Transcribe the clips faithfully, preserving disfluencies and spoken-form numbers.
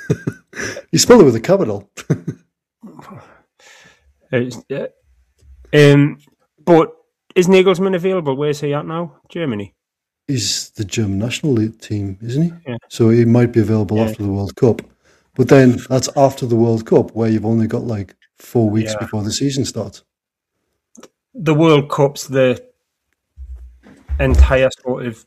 You spelled it with a capital. It's, uh, um, but is Nagelsmann available? Where's he at now? Germany. He's the German national league team, isn't he? Yeah. So he might be available Yeah. after the World Cup. But then that's after the World Cup, where you've only got like four weeks Yeah. before the season starts. The World Cup's the entire sort of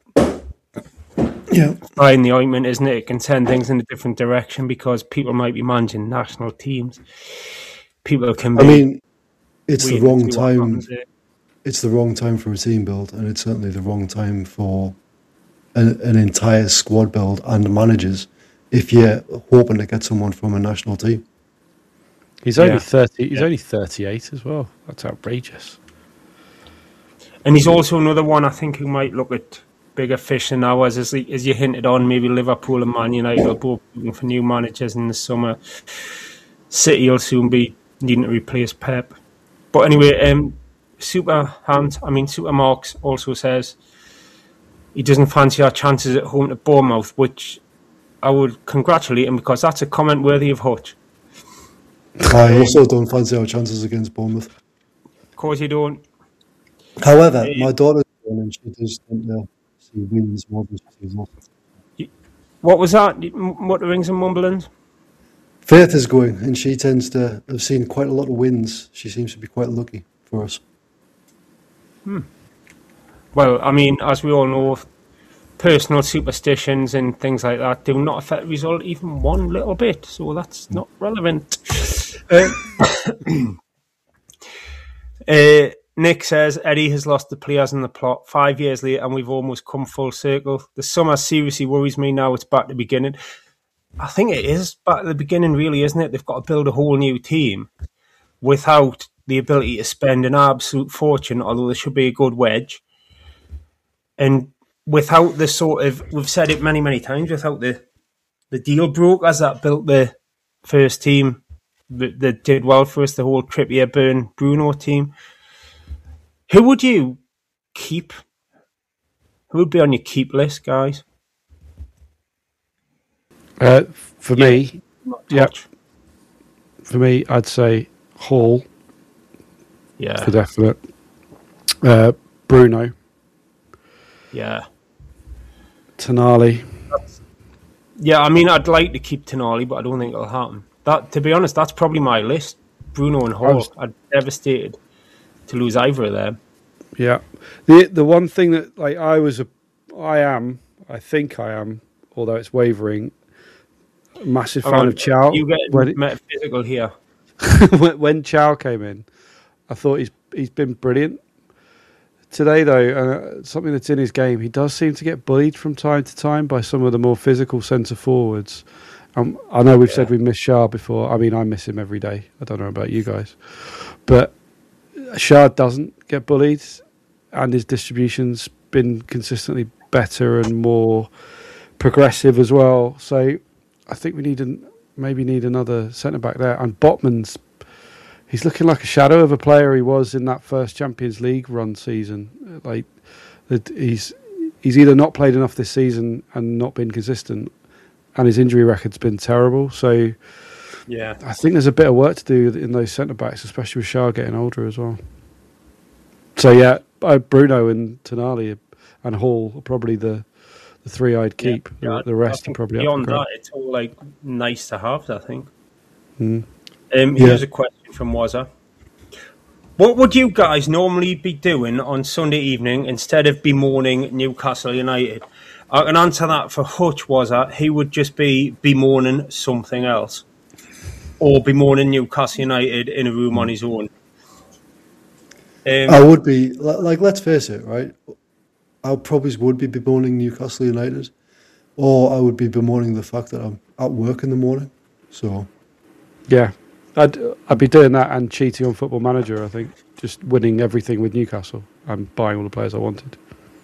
Yeah. fly in the ointment, isn't it? It can send things in a different direction because people might be managing national teams. People can be. I mean, it's the waiting wrong to see what time. happens there. It's the wrong time for a team build, and it's certainly the wrong time for an, an entire squad build and managers if you're hoping to get someone from a national team. He's only Yeah. thirty. He's Yeah. only thirty-eight as well. That's outrageous. And he's also another one I think who might look at bigger fish than ours, as, as you hinted on. Maybe Liverpool and Man United are both looking for new managers in the summer. City will soon be needing to replace Pep. But anyway, um, Super Hand, I mean Super Marks also says he doesn't fancy our chances at home to Bournemouth, which I would congratulate him because that's a comment worthy of Hutch. I also don't fancy our chances against Bournemouth. Of course you don't. However, Um, my daughter's one and she does tend to see wins more than she sees losses. What was that? Mutterings and mumblings? Faith is going, and she tends to have seen quite a lot of wins. She seems to be quite lucky for us. Well, I mean, as we all know, personal superstitions and things like that do not affect the result even one little bit, so that's not relevant. Uh, uh, Nick says Eddie has lost the players and the plot five years later, and we've almost come full circle. The summer seriously worries me now. It's back to the beginning. I think it is back to the beginning, really, isn't it? They've got to build a whole new team without the ability to spend an absolute fortune, although there should be a good wedge. And without the sort of, we've said it many, many times, without the the deal brokers that built the first team that, that did well for us, the whole Trippier, Burn, Bruno team. Who would you keep? Who would be on your keep list, guys? Uh, for me, Not Yep. touch. for me, I'd say Hall Yeah. for definite. Uh, Bruno, Yeah. Tonali. Yeah, I mean, I'd like to keep Tonali, but I don't think it'll happen. That, to be honest, that's probably my list. Bruno and Hall. was- I'd be devastated to lose either of them. Yeah, the the one thing that like I was a, I am, I think I am, although it's wavering. Massive Hang fan on, of Chow. You get When, it- metaphysical here. when when Chow came in, I thought he's he's been brilliant. Today, though, uh, something that's in his game, he does seem to get bullied from time to time by some of the more physical centre forwards. Um, I know we've Yeah. said we miss Shah before. I mean, I miss him every day. I don't know about you guys, but Shah doesn't get bullied, and his distribution's been consistently better and more progressive as well. So, I think we need an, maybe need another centre back there. And Botman's. He's looking like a shadow of a player he was in that first Champions League run season. Like that, he's he's either not played enough this season and not been consistent, and his injury record's been terrible. So Yeah. I think there's a bit of work to do in those centre backs, especially with Shah getting older as well. So yeah, uh, Bruno and Tonali and Hall are probably the the three I'd keep. Yeah, the, the rest I are think probably beyond up for grabs. that, it's all like nice to have. I think. Mm. Um, Yeah. Here's a question from Wazza. What would you guys normally be doing on Sunday evening instead of bemoaning Newcastle United? I can answer that for Hutch, Wazza. He would just be bemoaning something else, or bemoaning Newcastle United in a room on his own. Um, I would be, li- like, let's face it, right? I probably would be bemoaning Newcastle United, or I would be bemoaning the fact that I'm at work in the morning. So, Yeah, I'd I'd be doing that and cheating on Football Manager. I think just winning everything with Newcastle and buying all the players I wanted.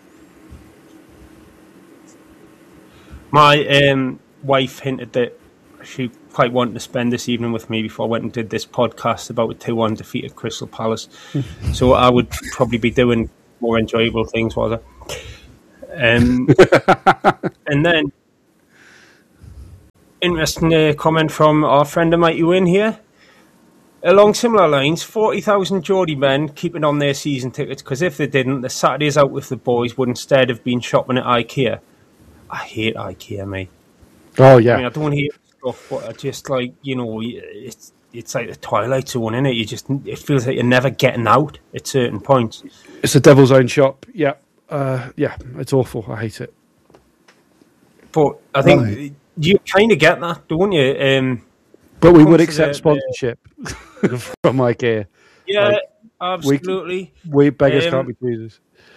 My um, wife hinted that she quite wanted to spend this evening with me before I went and did this podcast about a two one defeat at Crystal Palace. So I would probably be doing more enjoyable things, was I? Um, and then interesting uh, comment from our friend of Mighty Win here. Along similar lines, forty thousand Geordie men keeping on their season tickets because if they didn't, the Saturdays out with the boys would instead have been shopping at IKEA. I hate IKEA, mate. Oh, yeah. I mean, I don't hate stuff, but I just like, you know, it's it's like the Twilight Zone, innit? You just, it feels like you're never getting out at certain points. It's a devil's own shop. Yeah. Uh, yeah, it's awful. I hate it. But I think Right. you kind of get that, don't you? Um, But we comes would to accept the- sponsorship from IKEA. yeah, Like, absolutely. We beggars Um, can't be choosers.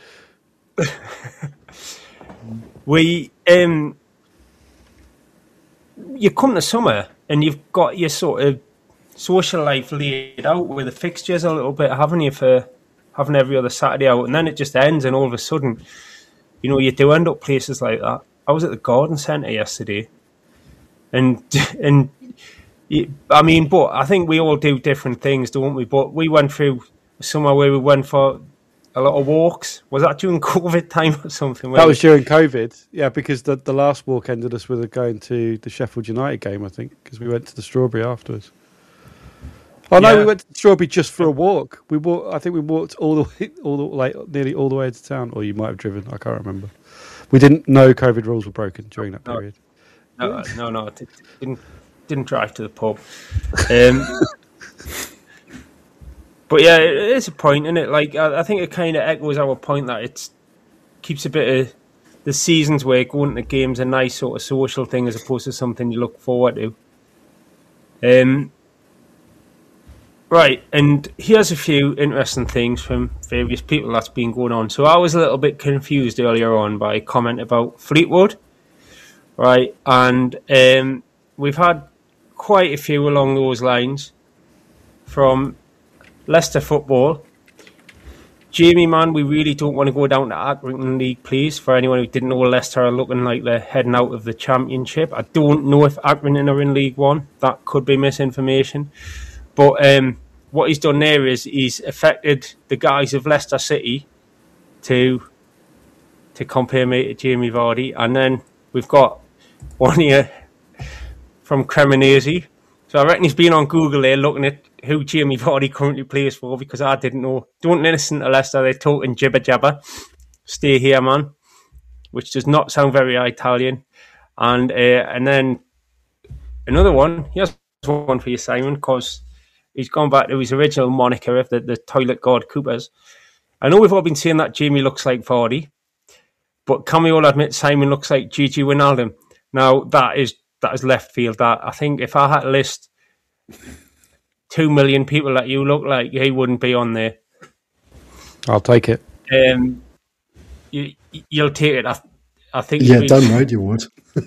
We, um, you come to summer and you've got your sort of social life laid out with the fixtures a little bit, haven't you, for having every other Saturday out, and then it just ends, and all of a sudden, you know, you do end up places like that. I was at the Garden Centre yesterday, and and you- I mean, but I think we all do different things, don't we? But we went through a summer where we went for a lot of walks. Was that during COVID time or something? That was during COVID. Yeah, because the, the last walk ended us with going to the Sheffield United game, I think, because we went to the Strawberry afterwards. Oh no, Yeah. we went to the Strawberry just for a walk. We walked. I think we walked all the way, all the like nearly all the way to town, or you might have driven. I can't remember. We didn't know COVID rules were broken during that No. period. No, no, no. It didn't didn't drive to the pub. Um, but yeah, it is a point, isn't it? Like I, I think it kind of echoes our point that it keeps a bit of the seasons where going to games a nice sort of social thing as opposed to something you look forward to. Um, right, and here's a few interesting things from various people that's been going on. So I was a little bit confused earlier on by a comment about Fleetwood. Right, and um, we've had quite a few along those lines from Leicester Football. Jamie, man, we really don't want to go down to Accrington League, please. For anyone who didn't know, Leicester are looking like they're heading out of the Championship. I don't know if Accrington are in League One. That could be misinformation. But um, what he's done there is he's affected the guys of Leicester City to to compare me to Jamie Vardy, and then we've got one here from Cremonese. So I reckon he's been on Google there looking at who Jamie Vardy currently plays for because I didn't know. Don't listen to Leicester, they're talking jibber jabber. Stay here, man. Which does not sound very Italian. And uh, and then another one. Here's one for you, Simon, because he's gone back to his original moniker of the, the toilet god Coopers. I know we've all been saying that Jamie looks like Vardy, but can we all admit Simon looks like Gigi Wijnaldum? Now, that is that is left field. That I think if I had to list two million people that you look like, he wouldn't be on there. I'll take it. Um, you, you'll take it. I, I think. Yeah, we- damn right you would.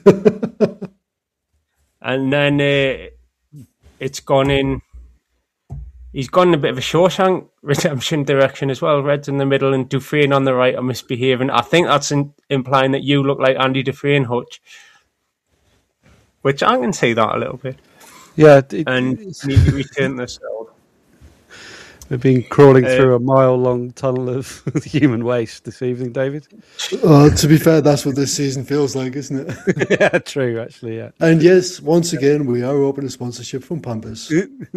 And then uh, it's gone in. He's gone in a bit of a Shawshank Redemption direction as well. Reds in the middle and Dufresne on the right are misbehaving. I think that's in, implying that you look like Andy Dufresne, Hutch. Which I can see that a little bit. Yeah, it, And need to return the cell. we've been crawling Uh, through a mile-long tunnel of human waste this evening, David. Uh, to be fair, that's what this season feels like, isn't it? Yeah, true. Actually, yeah. And yes, once again, we are open to sponsorship from Pampers.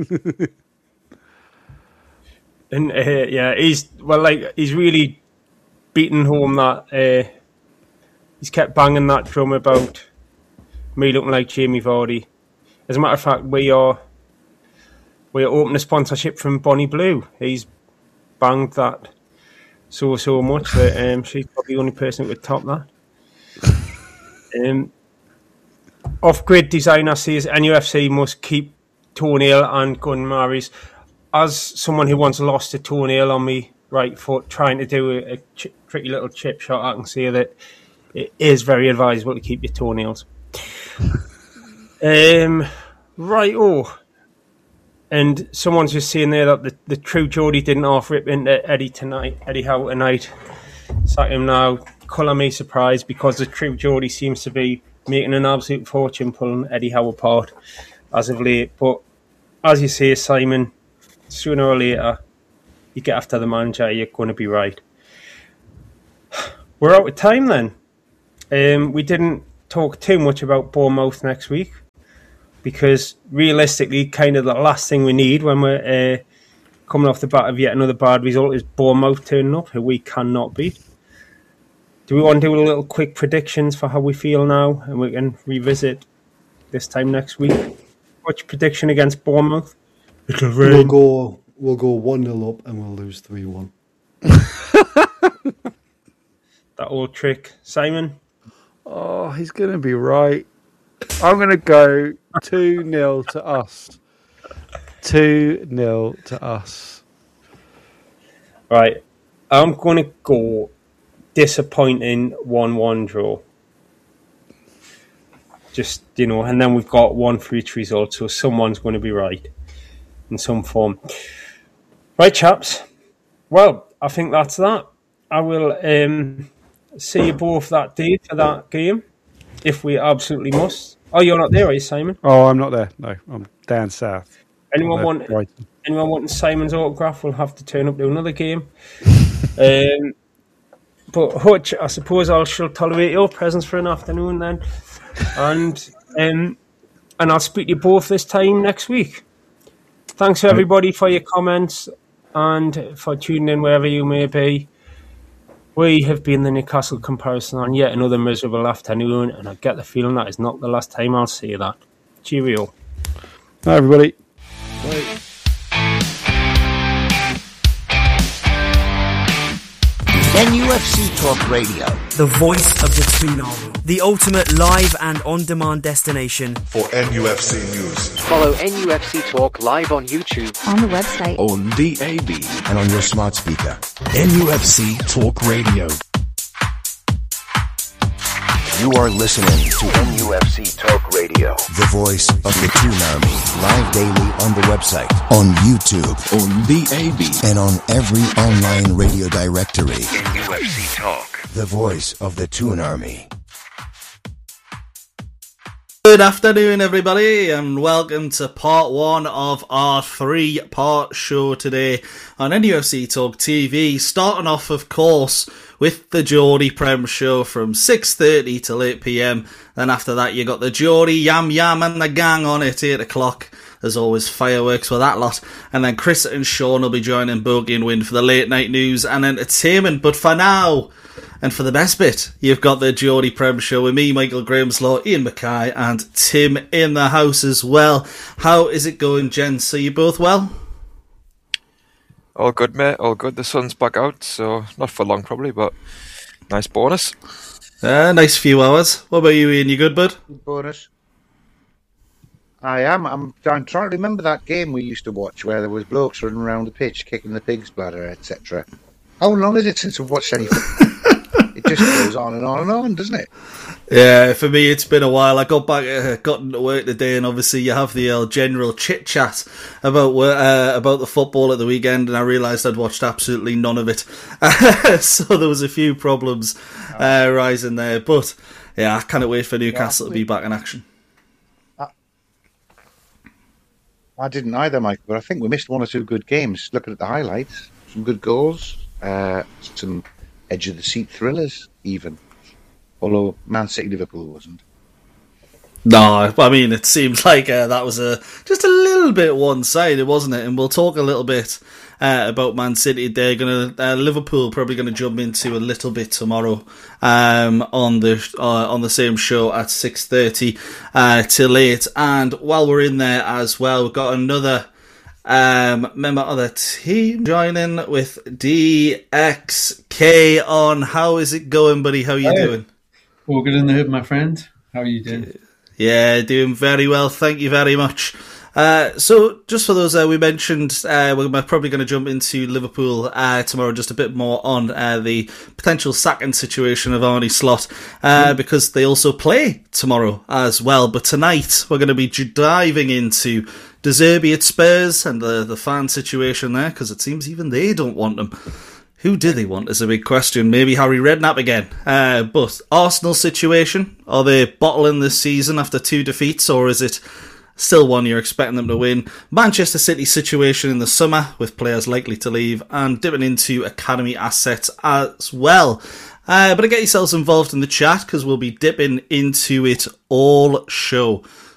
And uh, yeah, he's well, like he's really beaten home that uh, he's kept banging that drum about me looking like Jamie Vardy. As a matter of fact, we are we are open to sponsorship from Bonnie Blue. He's banged that so so much that um, she's probably the only person who could top that. Um, Off-grid designer says N U F C must keep toenail and gun Maris. As someone who once lost a toenail on me right foot trying to do a, a ch- tricky little chip shot, I can say that it is very advisable to keep your toenails. um, right, oh. And someone's just saying there that the, the true Geordie didn't half rip into Eddie tonight, Eddie Howe tonight. Sack him now. Colour me surprised because the true Geordie seems to be making an absolute fortune pulling Eddie Howe apart as of late. But as you say, Simon, sooner or later, you get after the manager, you're going to be right. We're out of time then. Um, we didn't talk too much about Bournemouth next week. because realistically, kind of the last thing we need when we're uh, coming off the bat of yet another bad result is Bournemouth turning up, who we cannot beat. Do we want to do a little quick predictions for how we feel now, and we can revisit this time next week? What's your prediction against Bournemouth? It'll rain. We'll go, we'll go one nil up and we'll lose three one. That old trick. Simon? Oh, he's going to be right. I'm going to go two nil to us. two nil to us. Right. I'm going to go disappointing one one draw. Just, you know, and then we've got one for each result, so someone's going to be right in some form. Right, chaps. Well, I think that's that. I will um, see you both that day for that game, if we absolutely must. Oh, you're not there, are you, Simon? Oh, I'm not there. No, I'm down south. Anyone want right. anyone wanting Simon's autograph will have to turn up to another game. um, but Hutch, I suppose I shall tolerate your presence for an afternoon then, and um, and I'll speak to you both this time next week. Thanks everybody for your comments and for tuning in wherever you may be. We have been the Newcastle comparison on yet another miserable afternoon, and I get the feeling that is not the last time I'll say that. Cheerio. Hi everybody. Bye. N U F C Talk Radio, the voice of the Toon, the ultimate live and on-demand destination for N U F C news. Follow N U F C Talk live on YouTube, on the website, on D A B, and on your smart speaker. N U F C Talk Radio. You are listening to N U F C Talk Radio, the voice of the Toon Army, live daily on the website, on YouTube, on D A B, and on every online radio directory. N U F C Talk, the voice of the Toon Army. Good afternoon, everybody, and welcome to part one of our three-part show today on N U F C Talk T V. Starting off, of course, with the Geordie Prem show from six thirty till eight p.m. Then after that, you got the Geordie Yam Yam and the gang on at eight o'clock. There's always fireworks for that lot. And then Chris and Sean will be joining Bogey and Win for the late night news and entertainment. But for now, and for the best bit, you've got the Geordie Prem show with me, Michael Grahamslaw, Ian Mackay, and Tim in the house as well. How is it going, gents? Are you both well? All good, mate. All good. The sun's back out, so not for long probably, but nice bonus. Uh, nice few hours. What about you, Ian? You good, bud? Bonus. I am. I'm, I'm trying to remember that game we used to watch where there was blokes running around the pitch, kicking the pig's bladder, et cetera. How long is it since we've watched anything? It just goes on and on and on, doesn't it? Yeah, for me it's been a while. I got back, uh, got into work today, and obviously you have the uh, general chit chat about uh, about the football at the weekend, and I realised I'd watched absolutely none of it. So there was a few problems uh, rising there, but yeah, I can't wait for Newcastle yeah, to be back in action. I, I didn't either, Mike, but I think we missed one or two good games. Looking at the highlights, some good goals, uh, some edge of the seat thrillers, even. Although Man City Liverpool wasn't. No, I mean, it seems like uh, that was a just a little bit one-sided, wasn't it? And we'll talk a little bit uh, about Man City. They're gonna uh, Liverpool probably going to jump into a little bit tomorrow um, on the uh, on the same show at six thirty uh, till eight. And while we're in there as well, we've got another um, member of the team joining with D X K on. How is it going, buddy? How are you Hi. doing? All good in the hood, my friend. How are you doing? Yeah, doing very well. Thank you very much. Uh, so, just for those uh, we mentioned, uh, we're probably going to jump into Liverpool uh, tomorrow, just a bit more on uh, the potential sacking situation of Arne Slot, uh, mm. because they also play tomorrow as well. But tonight, we're going to be diving into De Zerbi at Spurs and the, the fan situation there, because it seems even they don't want them. Who do they want is a big question. Maybe Harry Redknapp again. Uh, but Arsenal situation, are they bottling this season after two defeats, or is it still one you're expecting them to win? Manchester City situation in the summer with players likely to leave, and dipping into academy assets as well. Uh, but get yourselves involved in the chat because we'll be dipping into it all show.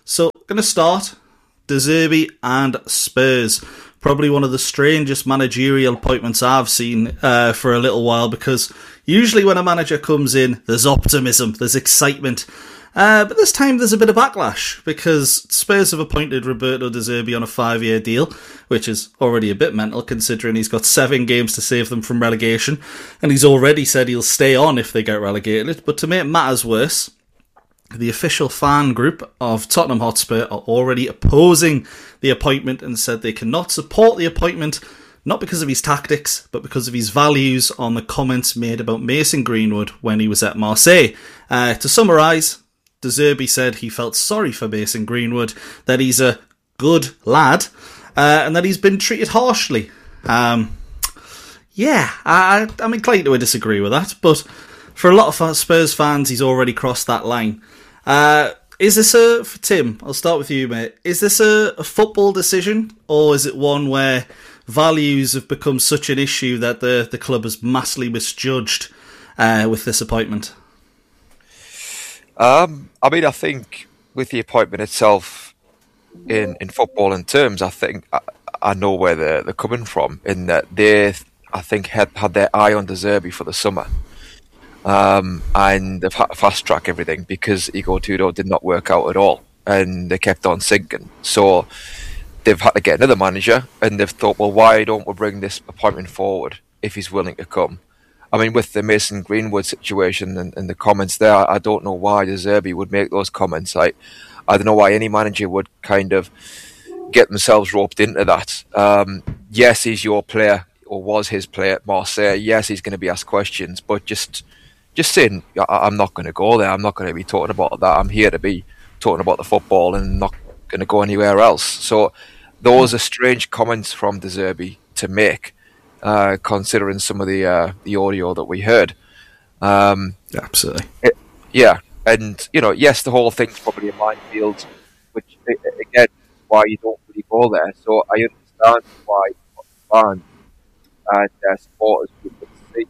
So, going to start, De Zerbi and Spurs. Probably one of the strangest managerial appointments I've seen uh, for a little while, because usually when a manager comes in, there's optimism, there's excitement. Uh, but this time there's a bit of backlash, because Spurs have appointed Roberto De Zerbi on a five-year deal, which is already a bit mental considering he's got seven games to save them from relegation, and he's already said he'll stay on if they get relegated. But to make matters worse, the official fan group of Tottenham Hotspur are already opposing the appointment and said they cannot support the appointment, not because of his tactics, but because of his values on the comments made about Mason Greenwood when he was at Marseille. Uh, to summarise, De Zerbi said he felt sorry for Mason Greenwood, that he's a good lad, uh, and that he's been treated harshly. Um, yeah, I, I'm inclined to disagree with that, but for a lot of Spurs fans, he's already crossed that line. Uh, is this a, for Tim, I'll start with you, mate. Is this a, a football decision, or is it one where values have become such an issue that the, the club has massively misjudged uh, with this appointment? Um, I mean, I think with the appointment itself, in, in footballing terms, I think I, I know where they're, they're coming from, in that they, I think, had, had their eye on De Zerbi for the summer. Um, and they've had to fast track everything because Igor Tudor did not work out at all, and they kept on sinking. So they've had to get another manager, and they've thought, well, why don't we bring this appointment forward if he's willing to come? I mean, with the Mason Greenwood situation and, and the comments there, I don't know why De Zerbi would make those comments. Like, I don't know why any manager would kind of get themselves roped into that. Um, yes, he's your player, or was his player at Marseille. Yes, he's going to be asked questions, but just... Just saying, I'm not going to go there. I'm not going to be talking about that. I'm here to be talking about the football and not going to go anywhere else. So those are strange comments from De Zerbi to make, uh, considering some of the uh, the audio that we heard. Um, Absolutely. It, yeah, and you know, yes, the whole thing's probably a minefield, which again, why you don't really go there. So I understand why fans and uh, supporters would see.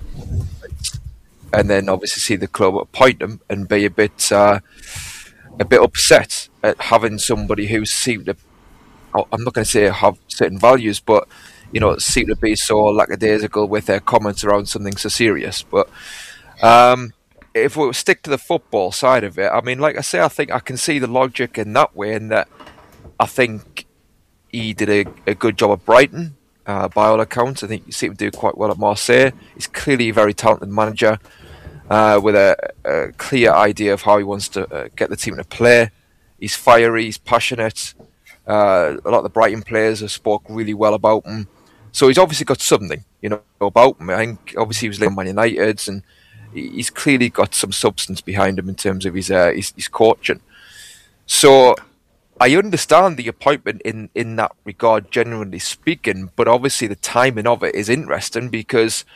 And then obviously see the club appoint him and be a bit uh, a bit upset at having somebody who seemed to, I'm not going to say have certain values, but you know, seem to be so lackadaisical with their comments around something so serious. But um, if we stick to the football side of it, I mean, like I say, I think I can see the logic in that way, in that I think he did a, a good job at Brighton. Uh, by all accounts, I think he seemed to do quite well at Marseille. He's clearly a very talented manager uh, with a, a clear idea of how he wants to uh, get the team to play. He's fiery, he's passionate. Uh, a lot of the Brighton players have spoke really well about him. So he's obviously got something, you know, about him. I think obviously he was linked Man United, and he's clearly got some substance behind him in terms of his uh, his, his coaching. So I understand the appointment in, in that regard, generally speaking, but obviously the timing of it is interesting because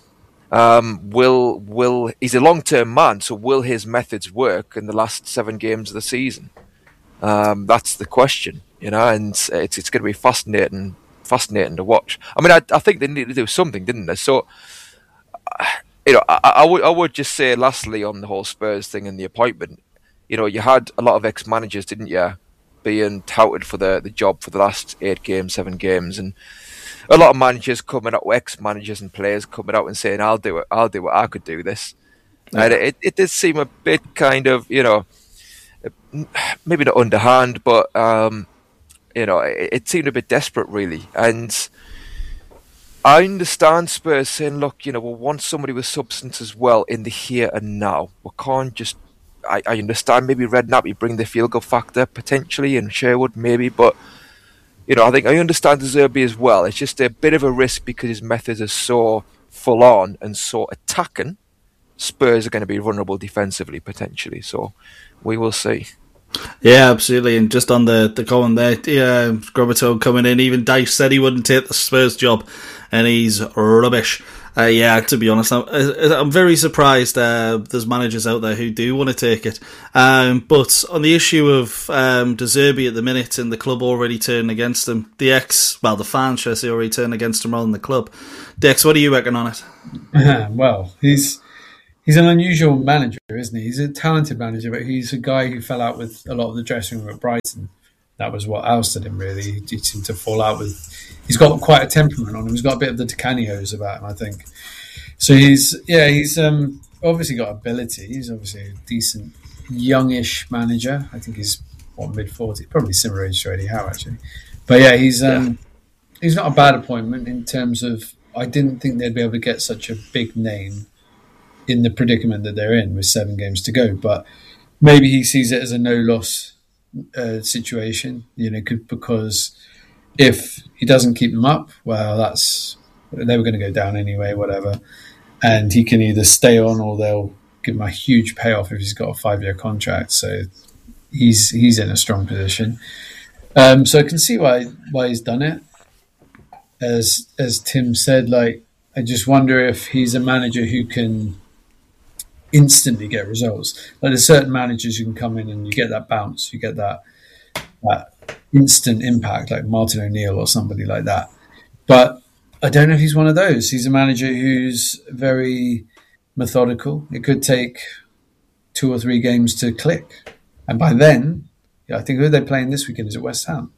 um, will will he's a long term man, so will his methods work in the last seven games of the season? Um, that's the question, you know, and it's it's going to be fascinating fascinating to watch. I mean, I, I think they need to do something, didn't they? So, you know, I, I would I would just say lastly on the whole Spurs thing and the appointment, you know, you had a lot of ex managers, didn't you, being touted for the, the job for the last eight games, seven games, and a lot of managers coming out, ex-managers and players coming out and saying, "I'll do it, I'll do it, I could do this." Yeah. And it, it did seem a bit kind of, you know, maybe not underhand, but um, you know, it, it seemed a bit desperate, really. And I understand Spurs saying, "Look, you know, we want somebody with substance as well in the here and now. We can't just." I, I understand maybe Redknapp, you bring the field goal factor potentially, and Sherwood maybe, but you know, I think I understand De Zerbi as well. It's just a bit of a risk because his methods are so full on and so attacking. Spurs are going to be vulnerable defensively potentially, so we will see. Yeah, absolutely. And just on the, the comment there, yeah, Grobotone coming in, even Dyche said he wouldn't take the Spurs job, and he's rubbish. Uh, yeah, to be honest, I'm, I'm very surprised uh, there's managers out there who do want to take it. Um, but on the issue of um, De Zerbi at the minute and the club already turning against him, the ex, well, the fans, should I say, already turning against him rather than the club. Dex, what do you reckon on it? Well, he's he's an unusual manager, isn't he? He's a talented manager, but he's a guy who fell out with a lot of the dressing room at Brighton. That was what ousted him, really. He, he seemed to fall out with... He's got quite a temperament on him. He's got a bit of the Di Canio's about him, I think. So he's, yeah, he's um, obviously got ability. He's obviously a decent, youngish manager. I think he's, what, mid-forties? Probably similar age to Eddie Howe, actually. But yeah, he's um, yeah. he's not a bad appointment in terms of... I didn't think they'd be able to get such a big name in the predicament that they're in with seven games to go. But maybe he sees it as a no-loss uh, situation, you know, could, because if he doesn't keep them up, well, that's they were going to go down anyway, whatever. And he can either stay on or they'll give him a huge payoff if he's got a five-year contract. So he's he's in a strong position. Um, so I can see why why he's done it. As as Tim said, like I just wonder if he's a manager who can instantly get results. Like there's certain managers who can come in and you get that bounce, you get that that instant impact, like Martin O'Neill or somebody like that. But I don't know if he's one of those. He's a manager who's very methodical. It could take two or three games to click, and by then, yeah, I think who are they playing this weekend? Is it West Ham?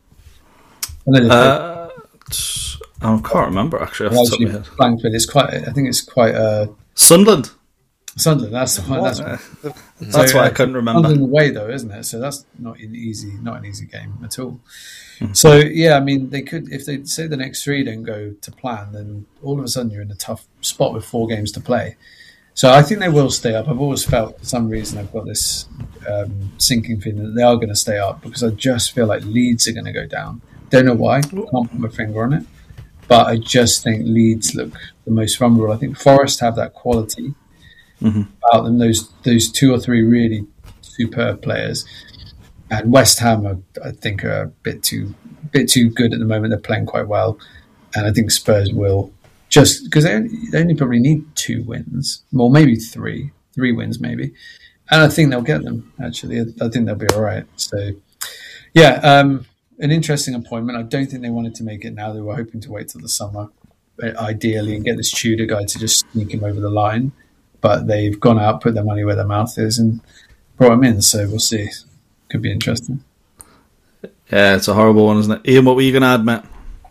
Uh, I can't remember actually. Off the top of my head. Blanked, but it's quite. I think it's quite. Uh, Sunderland. Sunderland. That's the one. That's, uh, that's so, why uh, I couldn't remember. Sunderland away though, isn't it? So that's not an easy, not an easy game at all. Mm-hmm. So yeah, I mean, they could if they say the next three don't go to plan, then all of a sudden you're in a tough spot with four games to play. So I think they will stay up. I've always felt for some reason I've got this um, sinking feeling that they are going to stay up because I just feel like Leeds are going to go down. Don't know why. Can't put my finger on it. But I just think Leeds look the most vulnerable. I think Forest have that quality mm-hmm. about them. Those those two or three really superb players, and West Ham, are, I think, are a bit too bit too good at the moment. They're playing quite well, and I think Spurs will just because they only, they only probably need two wins, well maybe three, three wins maybe, and I think they'll get them. Actually, I think they'll be all right. So, yeah. Um, An interesting appointment. I don't think they wanted to make it now. They were hoping to wait till the summer, ideally, and get this Tudor guy to just sneak him over the line. But they've gone out, put their money where their mouth is, and brought him in. So we'll see. Could be interesting. Yeah, it's a horrible one, isn't it? Ian, what were you going to add, Matt?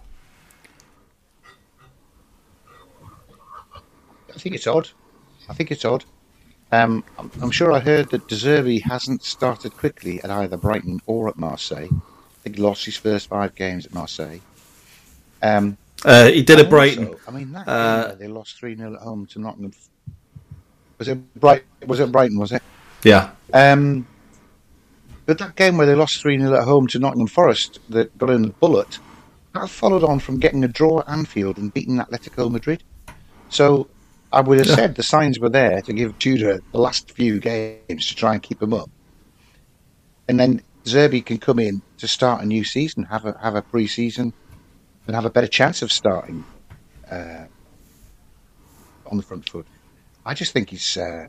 I think it's odd. I think it's odd. Um, I'm, I'm sure I heard that De Zerbi hasn't started quickly at either Brighton or at Marseille. I think he lost his first five games at Marseille. Um, uh, he did at Brighton. Also, I mean, that uh, game they lost three nil at home to Nottingham. Was it Bright? Was it Brighton? Was it? Yeah. Um, but that game where they lost three nil at home to Nottingham Forest, that got in the bullet, that followed on from getting a draw at Anfield and beating Atletico Madrid. So I would have yeah. said the signs were there to give Tudor the last few games to try and keep him up, and then Zerbi can come in to start a new season, have a have a pre-season, and have a better chance of starting uh, on the front foot. I just think he's. Uh,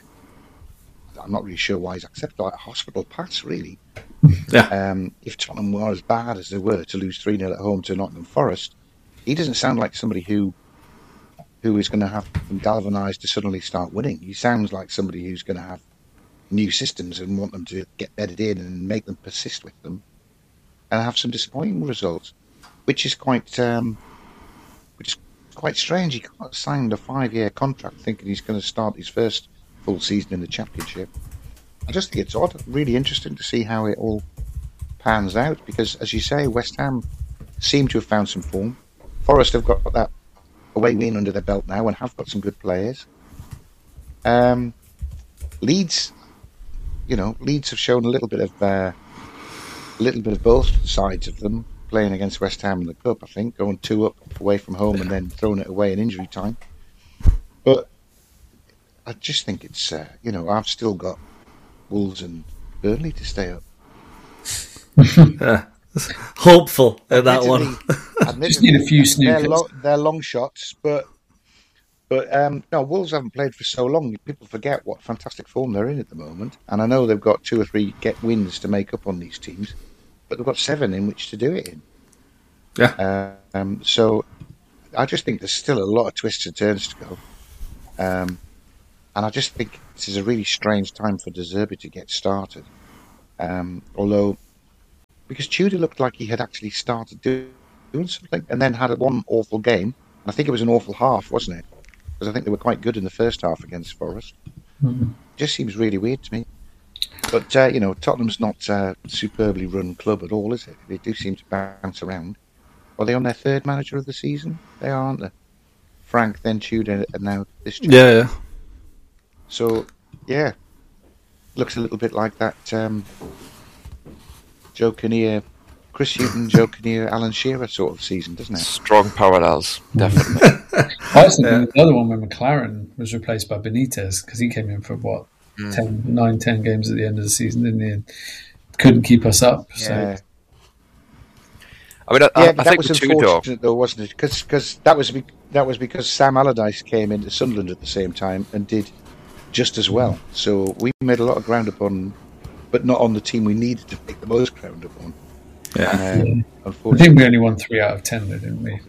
I'm not really sure why he's accepted like a hospital pass, really. Yeah. Um, if Tottenham were as bad as they were to lose three nil at home to Nottingham Forest, he doesn't sound like somebody who who is going to have them galvanised to suddenly start winning. He sounds like somebody who's going to have new systems and want them to get bedded in and make them persist with them and have some disappointing results, which is quite um, which is quite strange. He got signed a five-year contract thinking he's going to start his first full season in the Championship. I just think it's odd, really interesting to see how it all pans out because, as you say, West Ham seem to have found some form. Forest have got that away win under their belt now and have got some good players. Um, Leeds... You know, Leeds have shown a little bit of uh, a little bit of both sides of them playing against West Ham in the Cup. I think going two up away from home and then throwing it away in injury time. But I just think it's uh, you know I've still got Wolves and Burnley to stay up. yeah. Hopeful in that one. Just need a few snookers. They're, lo- they're long shots, but. But um, no, Wolves haven't played for so long. People forget what fantastic form they're in at the moment. And I know they've got two or three get wins to make up on these teams, but they've got seven in which to do it in. Yeah. Uh, um, so I just think there's still a lot of twists and turns to go. Um, and I just think this is a really strange time for De Zerbi to get started. Um, although, because Tudor looked like he had actually started do, doing something, and then had one awful game. I think it was an awful half, wasn't it? Because I think they were quite good in the first half against Forest. Mm-hmm. Just seems really weird to me. But, uh, you know, Tottenham's not a superbly run club at all, is it? They do seem to bounce around. Are they on their third manager of the season? They are, aren't they? Frank, then Tudor, and now this chap. Yeah, yeah. So, yeah. Looks a little bit like that um, Joe Kinnear, Chris Hughton, Joe Kinnear, Alan Shearer sort of season, doesn't it? Strong parallels, definitely. I was thinking the other one when McLaren was replaced by Benitez, because he came in for, what, mm. ten, nine, ten games at the end of the season, didn't he? And couldn't keep us up. So. Yeah. I mean, I, yeah, I, I that think was with unfortunate Tudor, though, wasn't it? Because that was be, that was because Sam Allardyce came into Sunderland at the same time and did just as well. So we made a lot of ground upon, but not on the team we needed to make the most ground upon. Yeah, and, um, yeah. Unfortunately, I think we only won three out of ten, though, didn't we?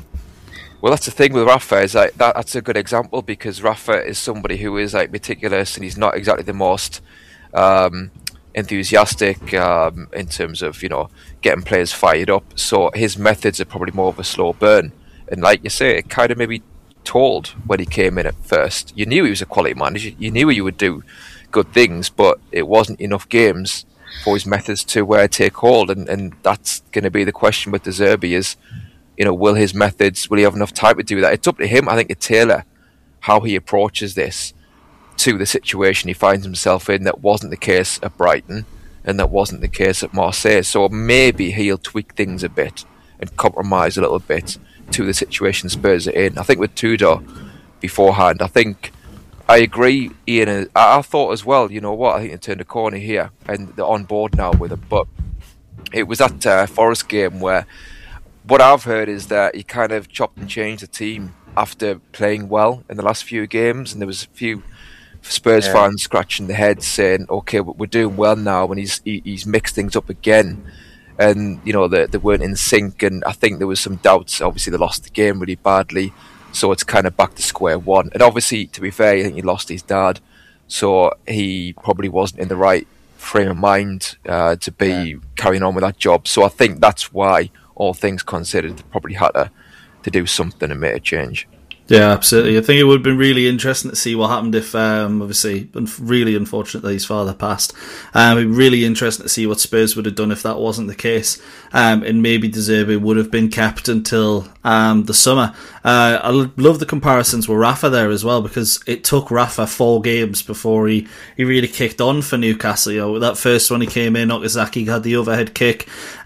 well, that's the thing with Rafa is like that, that's a good example because Rafa is somebody who is like meticulous and he's not exactly the most um, enthusiastic um, in terms of, you know, getting players fired up. So his methods are probably more of a slow burn. And like you say, it kind of maybe told when he came in at first. You knew he was a quality manager. You knew he would do good things, but it wasn't enough games for his methods to uh, take hold. And, and that's going to be the question with De Zerbi is, you know, will his methods, will he have enough time to do that? It's up to him, I think, to tailor how he approaches this to the situation he finds himself in. That wasn't the case at Brighton and that wasn't the case at Marseille. So maybe he'll tweak things a bit and compromise a little bit to the situation Spurs are in. I think with Tudor beforehand, I think I agree, Ian. I, I thought as well, you know what, I think they turned a corner here and they're on board now with him. But it was that uh, Forest game where what I've heard is that he kind of chopped and changed the team after playing well in the last few games, and there was a few Spurs yeah. fans scratching their heads saying, okay, we're doing well now, and he's he, he's mixed things up again. And, you know, they, they weren't in sync, and I think there was some doubts. Obviously, they lost the game really badly, so it's kind of back to square one. And obviously, to be fair, I think he lost his dad, so he probably wasn't in the right frame of mind uh, to be yeah. carrying on with that job. So I think that's why, all things considered, they probably had to, to do something and make a change. Yeah, absolutely. I think it would have been really interesting to see what happened if, um, obviously, really unfortunate that his father passed. Um, it'd be really interesting to see what Spurs would have done if that wasn't the case. Um, and maybe De Zerbi would have been kept until um, the summer. Uh, I love the comparisons with Rafa there as well, because it took Rafa four games before he, he really kicked on for Newcastle. You know, that first one he came in, Okazaki had the overhead kick.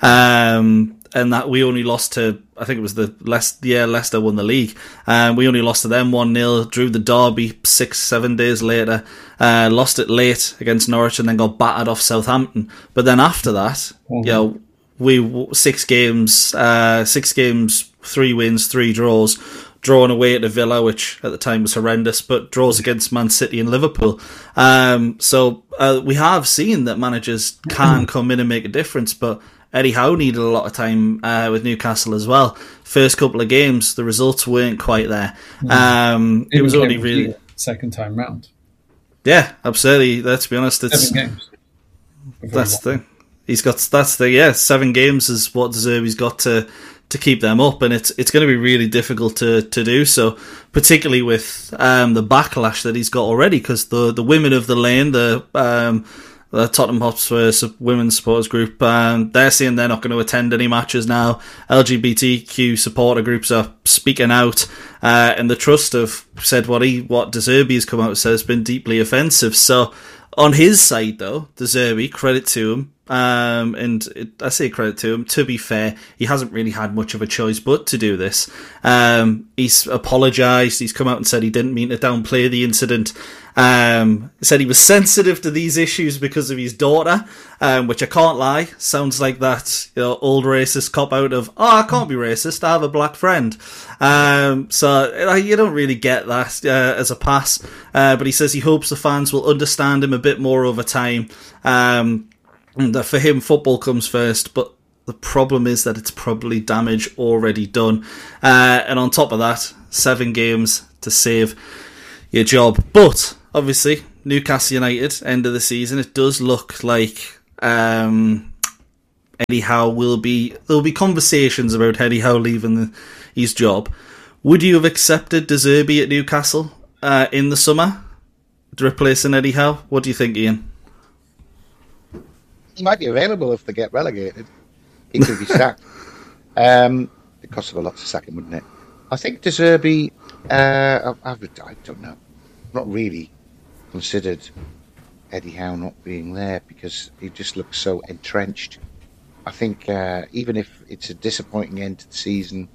Um, and that we only lost to, I think it was the Leicester, yeah, Leicester won the league. Um, we only lost to them one nil, drew the derby six, seven days later, uh, lost it late against Norwich and then got battered off Southampton. But then after that, mm-hmm. you know, we, six games, uh, six games, three wins, three draws, drawn away at Villa, which at the time was horrendous, but draws against Man City and Liverpool. Um, so uh, we have seen that managers can come in and make a difference, but Eddie Howe needed a lot of time uh, with Newcastle as well. First couple of games, the results weren't quite there. Um, it, it was only really second time round. Yeah, absolutely. Let's be honest. It's seven games. That's the thing. He's got that's the yeah seven games is what De Zerbi's got to to keep them up, and it's it's going to be really difficult to to do so, particularly with um, the backlash that he's got already, because the the women of the lane, the um, the Tottenham Hotspur Women's Supporters Group, um, they're saying they're not going to attend any matches now. L G B T Q supporter groups are speaking out, uh, and the Trust have said what he, what De Zerbi has come out and said has been deeply offensive. So, on his side, though, De Zerbi, credit to him, um, and it, I say credit to him, to be fair, he hasn't really had much of a choice but to do this. Um, he's apologised, he's come out and said he didn't mean to downplay the incident. Um, said he was sensitive to these issues because of his daughter, um, which I can't lie, sounds like that, you know, old racist cop out of, oh, I can't be racist, I have a black friend. Um, so you don't really get that uh, as a pass, uh, but he says he hopes the fans will understand him a bit more over time, um, and that for him football comes first, but the problem is that it's probably damage already done, uh, and on top of that, seven games to save your job. But obviously, Newcastle United, end of the season, it does look like um, Eddie Howe will be... There will be conversations about Eddie Howe leaving the, his job. Would you have accepted De Zerbi at Newcastle uh, in the summer to replace an Eddie Howe? What do you think, Ian? He might be available if they get relegated. He could be sacked. Um, it costs a lot to sack him, wouldn't it? I think De Zerbi, uh, I, I don't know, not really considered Eddie Howe not being there because he just looks so entrenched. I think uh, even if it's a disappointing end to the season,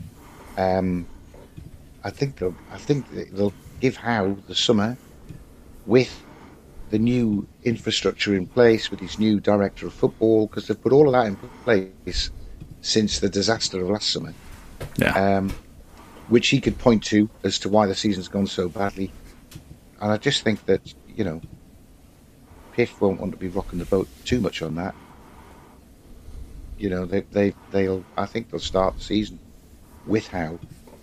um, I think they'll, I think they'll give Howe the summer with the new infrastructure in place, with his new director of football, because they've put all of that in place since the disaster of last summer. Yeah. Um, which he could point to as to why the season's gone so badly. And I just think that, you know, Piff won't want to be rocking the boat too much on that. You know, they, they, they'll, I think they'll start the season with Howe,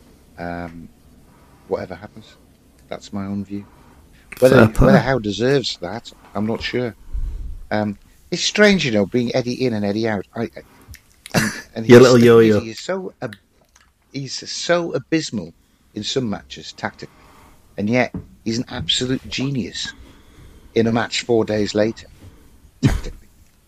um, whatever happens. That's my own view. Whether, whether Howe deserves that, I'm not sure. Um, it's strange, you know, being Eddie in and Eddie out. I, I, and, and Your little yo-yo. He is so... Uh, He's so abysmal in some matches tactically, and yet he's an absolute genius in a match four days later tactically.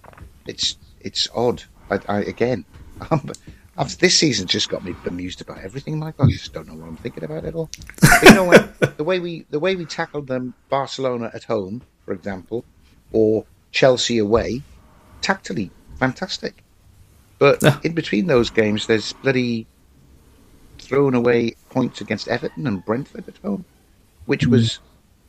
It's it's odd. I, I again, I'm, I've, this season just got me bemused about everything. Like I just don't know what I'm thinking about at all. But you know what? The way we the way we tackled them, Barcelona at home, for example, or Chelsea away, tactically fantastic. But yeah. in between those games, there's bloody thrown away points against Everton and Brentford at home, which mm. was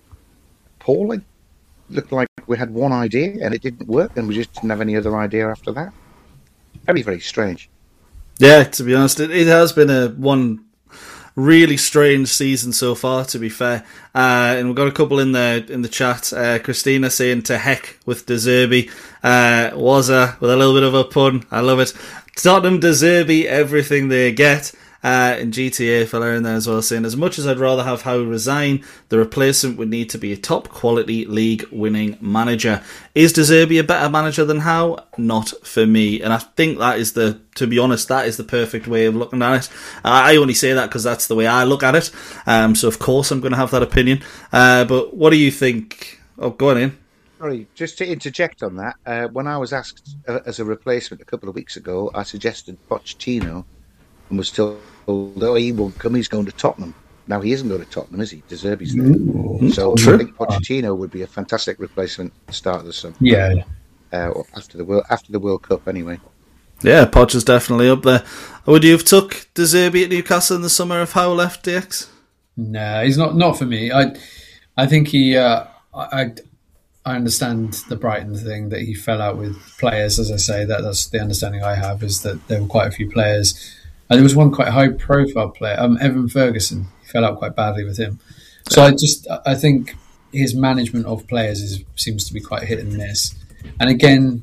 appalling. Looked like we had one idea and it didn't work, and we just didn't have any other idea after that. Very, very strange. Yeah, to be honest, it, it has been a one really strange season so far, to be fair. Uh, and we've got a couple in the in the chat. Uh, Christina saying to heck with De Zerbi. Uh, Wazza with a little bit of a pun. I love it. Tottenham De Zerbi, everything they get. Uh, and G T A fella in there as well saying, as much as I'd rather have Howe resign, the replacement would need to be a top quality league winning manager. Is De Zerbi a better manager than Howe? Not for me. And I think that is the, to be honest, that is the perfect way of looking at it. I only say that because that's the way I look at it. Um, so of course I'm going to have that opinion. Uh, but what do you think? Oh, go on in. Sorry, just to interject on that, uh, when I was asked uh, as a replacement a couple of weeks ago, I suggested Pochettino, and was told, oh, he won't come, he's going to Tottenham. Now, he isn't going to Tottenham, is he? De Zerbi's there. Mm-hmm. So True. I think Pochettino would be a fantastic replacement at the start of the summer. Yeah. Uh, or after the World after the World Cup, anyway. Yeah, Poch is definitely up there. Would you have took De Zerbi at Newcastle in the summer if Howe left, D X? No, he's not not for me. I I think he... Uh, I, I understand the Brighton thing, that he fell out with players, as I say. That, that's the understanding I have, is that there were quite a few players. And there was one quite high-profile player, um, Evan Ferguson. He fell out quite badly with him. So I just, I think his management of players is, seems to be quite hit and miss. And again,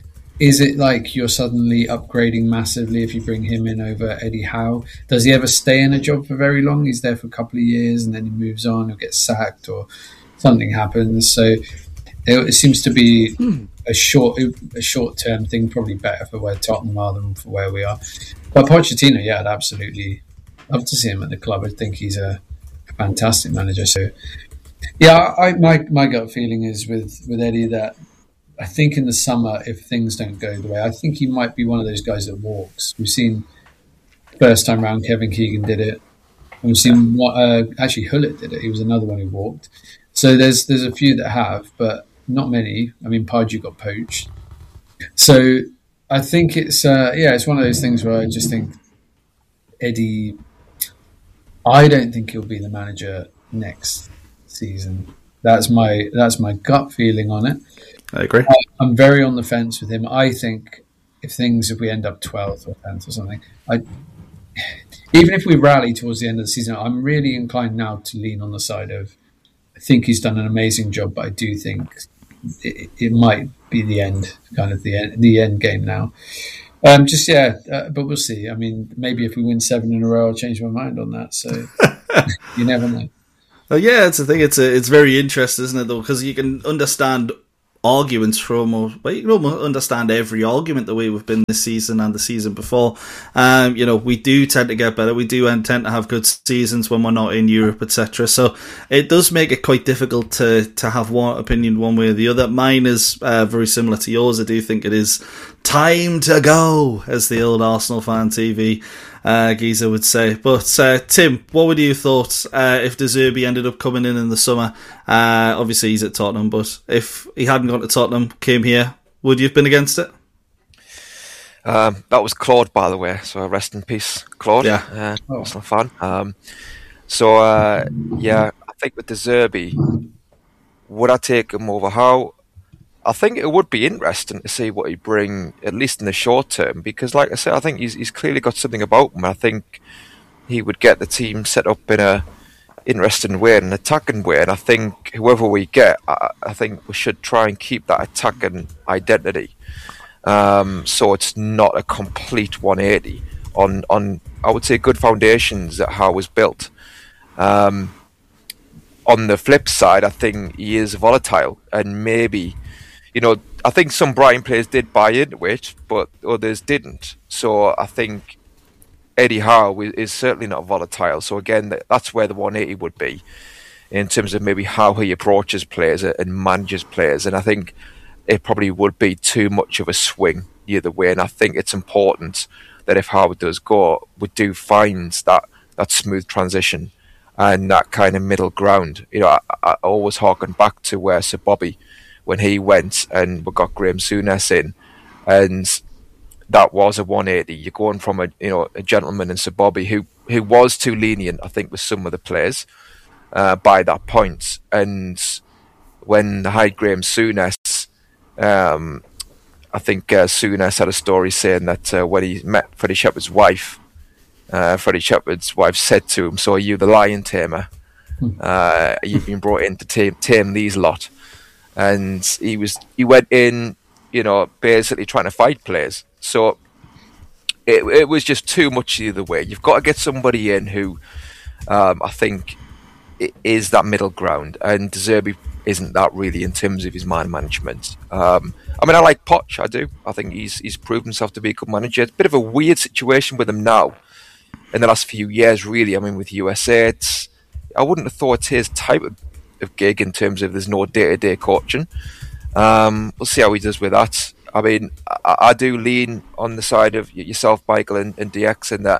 is it like you're suddenly upgrading massively if you bring him in over Eddie Howe? Does he ever stay in a job for very long? He's there for a couple of years and then he moves on or gets sacked or something happens. So it, it seems to be hmm. a short, a short-term thing, probably better for where Tottenham are than for where we are. But Pochettino, yeah, I'd absolutely love to see him at the club. I think he's a, a fantastic manager. So, yeah, I, my my gut feeling is with, with Eddie that I think in the summer, if things don't go the way, I think he might be one of those guys that walks. We've seen first time round Kevin Keegan did it. And we've seen what uh, actually Hullett did it. He was another one who walked. So there's there's a few that have, but not many. I mean, Pardew got poached. So I think it's uh, yeah, it's one of those things where I just think Eddie. I don't think he'll be the manager next season. That's my that's my gut feeling on it. I agree. I, I'm very on the fence with him. I think if things if we end up twelfth or tenth or something, I even if we rally towards the end of the season, I'm really inclined now to lean on the side of I think he's done an amazing job, but I do think it, it might be the end, kind of the end, the end game now. Um, just yeah, uh, but we'll see. I mean, maybe if we win seven in a row, I'll change my mind on that. So you never know. Oh, yeah, it's a thing. It's a, it's very interesting, isn't it? Though, because you can understand arguments from, or well, you can almost understand every argument the way we've been this season and the season before. Um, you know, we do tend to get better. We do tend to have good seasons when we're not in Europe, et cetera. So it does make it quite difficult to to have one opinion one way or the other. Mine is uh, very similar to yours. I do think it is time to go, as the old Arsenal fan T V uh, geezer would say. But uh, Tim, what would you thought uh, if De Zerbi ended up coming in in the summer? Uh, obviously, he's at Tottenham, but if he hadn't gone to Tottenham, came here, would you have been against it? Um, that was Claude, by the way, so rest in peace, Claude. Yeah. Uh, oh. Arsenal fan. Um, so, uh, yeah, I think with De Zerbi, would I take him over Howe? I think it would be interesting to see what he bring, at least in the short term, because, like I said, I think he's he's clearly got something about him. I think he would get the team set up in a interesting way, an attacking way, and I think whoever we get, I, I think we should try and keep that attacking identity. Um, so it's not a complete one eighty on on I would say good foundations that Howe was built. Um, on the flip side, I think he is volatile, and maybe. You know, I think some Brighton players did buy into it, but others didn't. So I think Eddie Howe is certainly not volatile. So again, that's where the one eighty would be in terms of maybe how he approaches players and manages players. And I think it probably would be too much of a swing the other way. And I think it's important that if Howe does go, we do find that, that smooth transition and that kind of middle ground. You know, I, I always harken back to where Sir Bobby, when he went and we got Graham Souness in, and that was a one eighty. You're going from a you know a gentleman in Sir Bobby who, who was too lenient, I think, with some of the players uh, by that point. And when they hired Graham Souness, um, I think uh, Souness had a story saying that uh, when he met Freddie Shepherd's wife, uh, Freddie Shepherd's wife said to him, "So are you the lion tamer? Uh, you've been brought in to tame, tame these lot." And he was he went in, you know, basically trying to fight players. So it it was just too much the other way. You've got to get somebody in who um, I think is that middle ground, and De Zerbi isn't that really in terms of his man management. Um, I mean, I like Poch, I do. I think he's he's proved himself to be a good manager. It's a bit of a weird situation with him now in the last few years, really. I mean, with U S A, it's, I wouldn't have thought it's his type of of gig in terms of there's no day-to-day coaching. Um, we'll see how he does with that. I mean, I, I do lean on the side of yourself, Michael, and, and D X in that,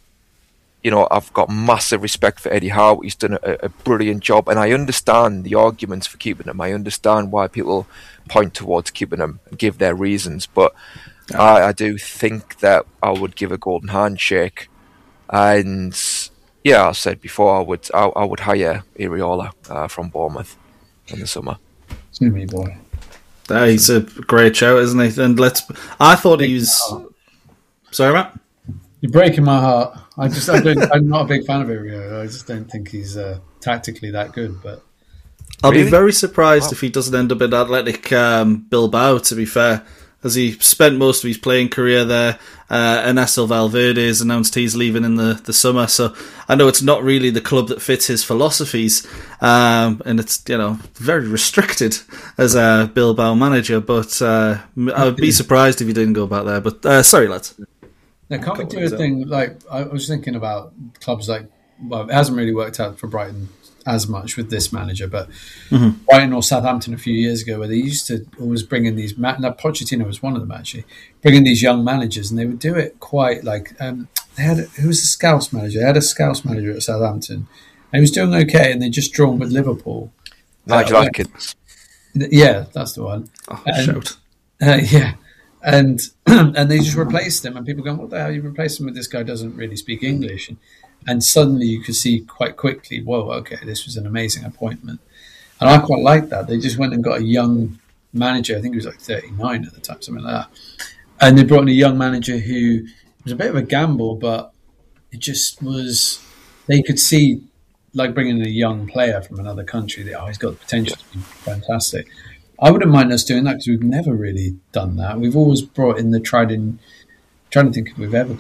you know, I've got massive respect for Eddie Howe. He's done a, a brilliant job, and I understand the arguments for keeping him. I understand why people point towards keeping him and give their reasons, but yeah. I, I do think that I would give a golden handshake. And yeah, I said before, I would I, I would hire Iriola uh, from Bournemouth in the summer. It's me, boy. Uh, he's a great shout, isn't he? And let's. I thought he was. Sorry, Matt. You're breaking my heart. I just I don't, I'm not a big fan of Iriola. I just don't think he's uh, tactically that good. But I'll really? be very surprised oh. if he doesn't end up in Athletic um, Bilbao. To be fair, as he spent most of his playing career there. Uh, Ernesto Valverde has announced he's leaving in the, the summer, so I know it's not really the club that fits his philosophies, um, and it's you know very restricted as a Bilbao manager. But uh, I would be surprised if he didn't go back there. But uh, sorry, lads. Now, can't we do a thing like I was thinking about clubs like well, it hasn't really worked out for Brighton as much with this manager, but mm-hmm. Brighton or Southampton a few years ago, where they used to always bring in these. Ma- now, Pochettino was one of them actually, bringing these young managers, and they would do it quite like um, they had. A, who was the Scouse manager? They had a Scouse manager at Southampton, and he was doing okay, and they just drawn with Liverpool. Nigel uh, Atkins. Yeah, that's the one. Oh, and, shout. Uh, yeah, and and they just replaced him, and people going, "What the hell? You replaced him with this guy? Doesn't really speak English." And, And suddenly you could see quite quickly, whoa, okay, this was an amazing appointment. And I quite liked that. They just went and got a young manager. I think he was like thirty-nine at the time, something like that. And they brought in a young manager who was a bit of a gamble, but it just was, they could see, like bringing in a young player from another country, that, oh, he's got the potential to be fantastic. I wouldn't mind us doing that because we've never really done that. We've always brought in the tried in, trying to think if we've ever done it.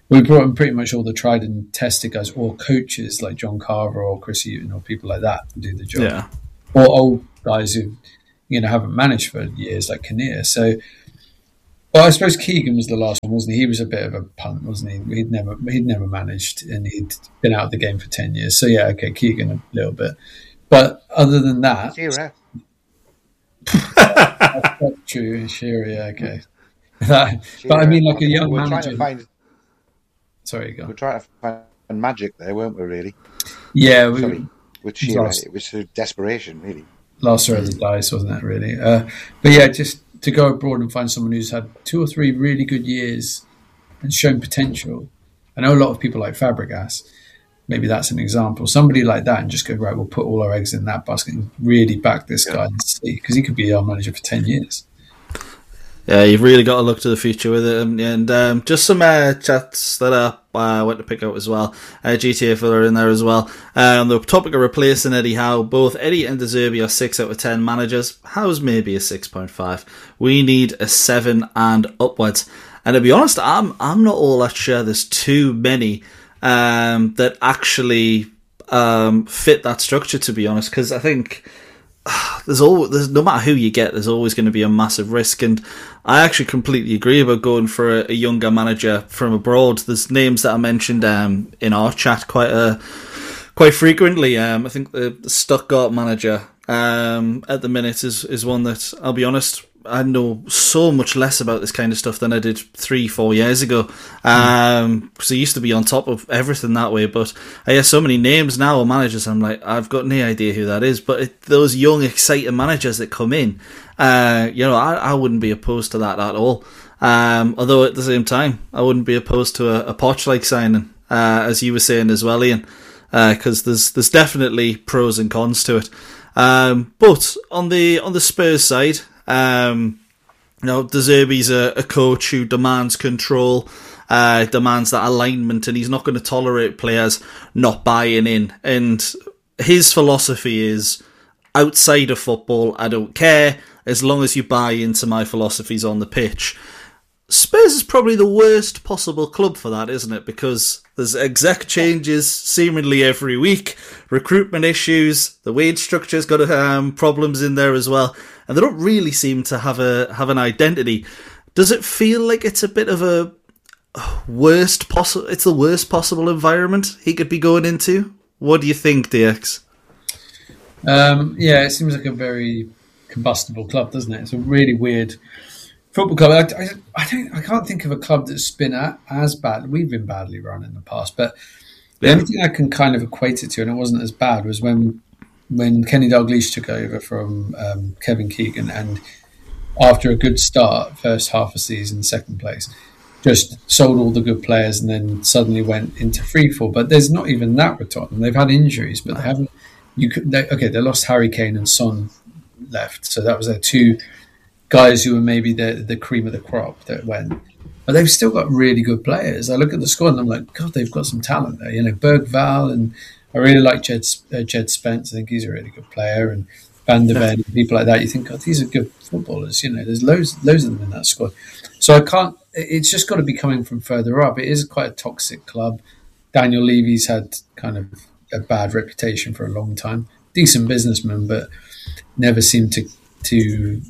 we brought in pretty much all the tried and tested guys, or coaches like John Carver or Chris Hughton or people like that to do the job. Yeah. Or old guys who, you know, haven't managed for years, like Kinnear. So, well, I suppose Keegan was the last one, wasn't he? He was a bit of a punt, wasn't he? He'd never, he'd never managed, and he'd been out of the game for ten years. So yeah, okay, Keegan a little bit, but other than that, Shearer. that's not true. Shearer, yeah, okay. That, but I mean, like a young we're manager. Trying to find, Sorry, go. We're trying to find magic there, weren't we? Really? Yeah, we, Sorry, with Shearer, last, it was through desperation, really. Last row of the dice, wasn't it? Really, uh, but yeah, just to go abroad and find someone who's had two or three really good years and shown potential. I know a lot of people like Fabregas. Maybe that's an example. Somebody like that, and just go, right, we'll put all our eggs in that basket and really back this guy and see, because he could be our manager for ten years. Yeah, you've really got to look to the future with it. And um, just some uh, chats that I uh, went to pick out as well. Uh, G T A filler in there as well. Um, the topic of replacing Eddie Howe. Both Eddie and De Zerbi are six out of ten managers. Howe's maybe a six point five. We need a seven and upwards. And to be honest, I'm I'm not all that sure there's too many um, that actually um, fit that structure, to be honest, because I think there's always, there's, no matter who you get, there's always going to be a massive risk. And I actually completely agree about going for a, a younger manager from abroad. There's names that I mentioned um, in our chat quite uh, quite frequently. Um, I think the, the Stuttgart manager um, at the minute is, is one that, I'll be honest, I know so much less about this kind of stuff than I did three, four years ago. Um, because I used to be on top of everything that way. But I hear so many names now of managers. I'm like, I've got no idea who that is. But it, those young, exciting managers that come in, uh, you know, I, I wouldn't be opposed to that at all. Um, although at the same time, I wouldn't be opposed to a, a Poch-like signing, uh, as you were saying as well, Ian. Because uh, there's there's definitely pros and cons to it. Um, but on the on the Spurs side. Um, you know, De Zerbi's a, a coach who demands control, uh, demands that alignment, and he's not going to tolerate players not buying in. And his philosophy is, outside of football, I don't care, as long as you buy into my philosophies on the pitch. Spurs is probably the worst possible club for that, isn't it? Because there's exec changes seemingly every week, recruitment issues, the wage structure's got um, problems in there as well, and they don't really seem to have a have an identity. Does it feel like it's a bit of a worst possible? It's the worst possible environment he could be going into. What do you think, D X? Um, yeah, it seems like a very combustible club, doesn't it? It's a really weird football club. I, I, I don't. I can't think of a club that's been at, as bad. We've been badly run in the past, but the yeah. only thing I can kind of equate it to, and it wasn't as bad, was when when Kenny Dalglish took over from um, Kevin Keegan, and after a good start, first half of season, second place, just sold all the good players, and then suddenly went into freefall. But there's not even that with Tottenham. They've had injuries, but they haven't. You could they, okay. They lost Harry Kane and Son left, so that was their two guys who were maybe the the cream of the crop that went. But they've still got really good players. I look at the squad and I'm like, God, they've got some talent there. You know, Bergvall, and I really like Jed, uh, Jed Spence. I think he's a really good player. And Van der Ven and people like that. You think, God, these are good footballers. You know, there's loads, loads of them in that squad. So I can't, it's just got to be coming from further up. It is quite a toxic club. Daniel Levy's had kind of a bad reputation for a long time. Decent businessman, but never seemed to to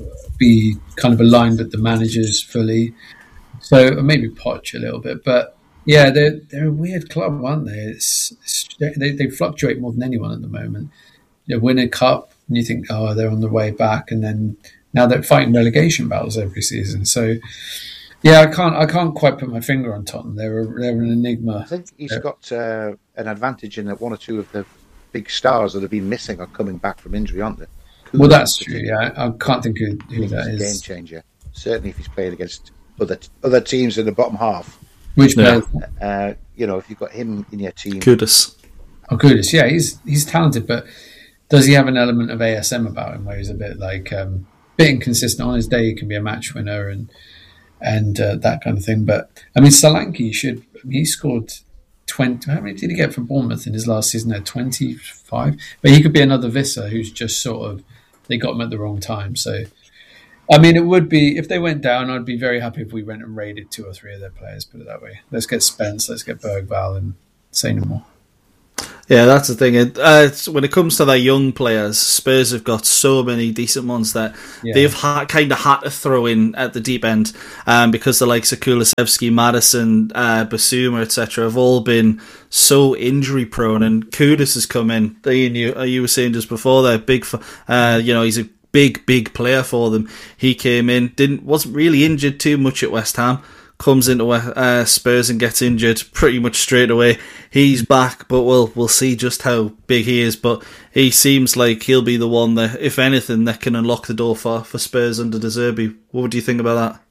be kind of aligned with the managers fully. So maybe Poch a little bit, but yeah, they're they're a weird club, aren't they? It's, it's they they fluctuate more than anyone at the moment. They win a cup, and you think, oh, they're on the way back, and then now they're fighting relegation battles every season. So yeah, I can't I can't quite put my finger on Tottenham. They're a, they're an enigma. I think he's they're, got uh, an advantage in that one or two of the big stars that have been missing are coming back from injury, aren't they? Kuhn, well, that's true. Yeah, I can't think of who that is. Game changer. Certainly, if he's playing against other other teams in the bottom half. Which player? Uh, you know, if you've got him in your team. Kudus. Oh, Kudus. Yeah, he's he's talented, but does he have an element of A S M about him where he's a bit like um, bit inconsistent? On his day, he can be a match winner and and uh, that kind of thing. But I mean, Solanke should. He scored twenty. How many did he get from Bournemouth in his last season? There, twenty-five. But he could be another Visser who's just sort of they got him at the wrong time. So I mean, it would be, if they went down, I'd be very happy if we went and raided two or three of their players, put it that way. Let's get Spence, let's get Bergvall, and say no more. Yeah, that's the thing. It, uh, it's, when it comes to their young players, Spurs have got so many decent ones that Yeah. they've ha- kind of had to throw in at the deep end um, because the likes of Kulusevski, Madison, uh, Basuma, et cetera have all been so injury prone. And Kudus has come in. Ian, you, you were saying just before there, big, for, uh, you know, he's a big, big player for them. He came in, didn't wasn't really injured too much at West Ham. Comes into uh, Spurs and gets injured pretty much straight away. He's back, but we'll we'll see just how big he is. But he seems like he'll be the one that, if anything, that can unlock the door for, for Spurs under De Zerbi. What would you think about that?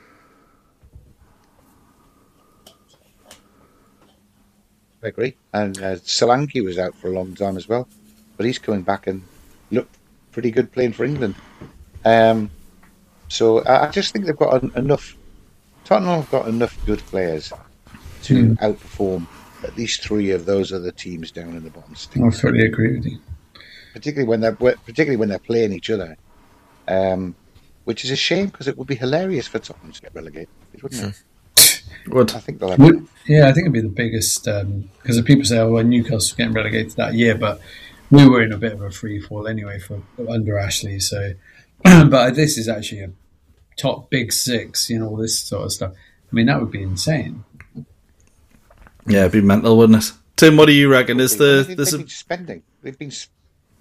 I agree. And uh, Solanke was out for a long time as well, but he's coming back and looked pretty good playing for England. Um, so I, I just think they've got en- enough. Tottenham have got enough good players to Mm. outperform at least three of those other teams down in the bottom six. I totally agree with you. Particularly when they're particularly when they're playing each other, um, which is a shame because it would be hilarious for Tottenham to get relegated, wouldn't it? Would I think they'll have Would, yeah, I think it'd be the biggest, because the people say, oh, well, Newcastle getting relegated that year, but we were in a bit of a free fall anyway for under Ashley. So, but this is actually a top big six, you know, all this sort of stuff. I mean, that would be insane. Yeah, it'd be mental, wouldn't it? Tim, what do you reckon? Is the they've, there's they've a been spending? They've been. Sp-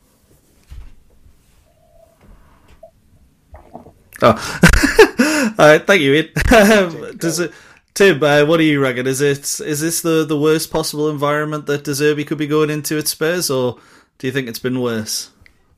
Oh, all right. Thank you, Ian. Um, does it, Tim? Uh, what do you reckon? Is it is this the, the worst possible environment that De Zerbi could be going into at Spurs, or do you think it's been worse?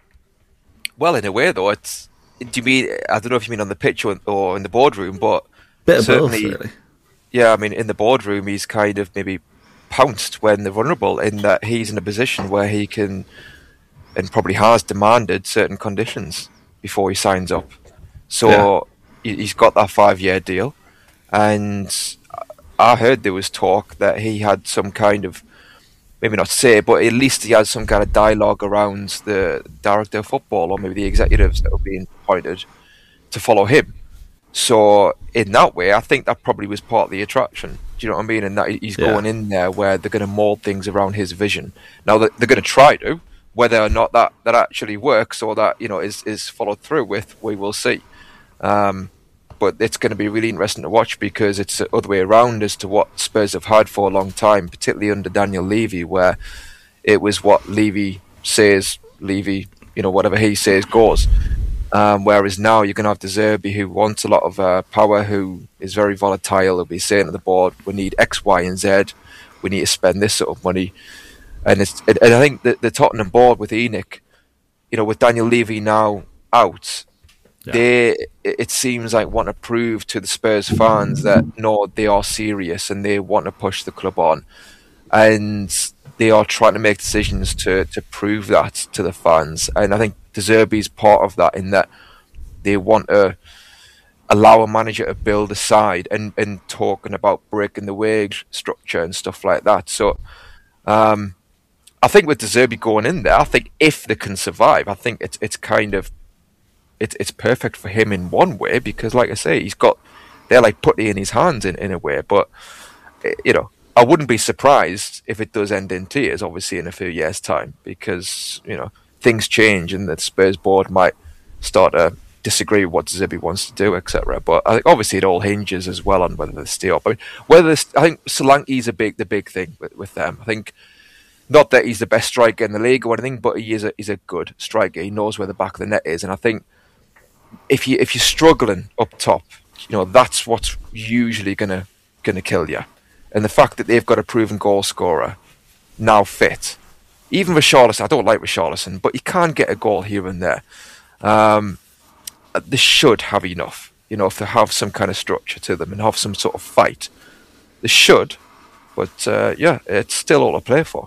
Well, in a way, though, it's. Do you mean? I don't know if you mean on the pitch or, or in the boardroom, but Bit of both, certainly, really. yeah. I mean, in the boardroom, he's kind of maybe pounced when they're vulnerable, in that he's in a position where he can, and probably has demanded certain conditions before he signs up. So he- he's got that five-year deal, and I heard there was talk that he had some kind of, maybe not say, but at least he had some kind of dialogue around the director of football or maybe the executives that were being appointed to follow him. So in that way, I think that probably was part of the attraction. Do you know what I mean? And that he's Yeah. going in there where they're going to mould things around his vision. Now they're going to try to, whether or not that, that actually works or that, you know, is is followed through with, we will see. Um, but it's going to be really interesting to watch because it's the other way around as to what Spurs have had for a long time, particularly under Daniel Levy, where it was what Levy says, Levy, you know, whatever he says goes. Um, whereas now you're going to have De Zerbi, who wants a lot of uh, power, who is very volatile. He'll be saying to the board, we need X, Y, and Z. We need to spend this sort of money. And, it's, and I think the, the Tottenham board with Enoch, you know, with Daniel Levy now out, Yeah. they it seems like want to prove to the Spurs fans that no, they are serious and they want to push the club on, and they are trying to make decisions to to prove that to the fans. And I think De Zerbi is part of that, in that they want to allow a manager to build a side and and talking about breaking the wage structure and stuff like that. So um, I think with De Zerbi going in there, I think if they can survive, I think it's it's kind of It's it's perfect for him in one way because, like I say, he's got they're like putty in his hands in, in a way. But you know, I wouldn't be surprised if it does end in tears, obviously in a few years' time, because you know things change and the Spurs board might start to disagree with what De Zerbi wants to do, et cetera. But I think obviously it all hinges as well on whether they stay up. I mean, whether they, I think Solanke's a big the big thing with, with them. I think. Not that he's the best striker in the league or anything, but he is a he's a good striker. He knows where the back of the net is, and I think. If you if you're struggling up top, you know that's what's usually gonna gonna kill you, and the fact that they've got a proven goal scorer now fit, even Richarlison, I don't like Richarlison, but he can get a goal here and there. Um, they should have enough, you know, if they have some kind of structure to them and have some sort of fight, they should. But uh, yeah, it's still all to play for.